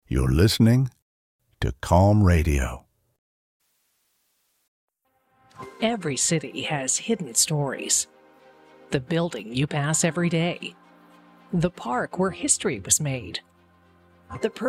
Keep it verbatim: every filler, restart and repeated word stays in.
You're listening to Calm Radio. Every city has hidden stories. The building you pass every day. The park where history was made. The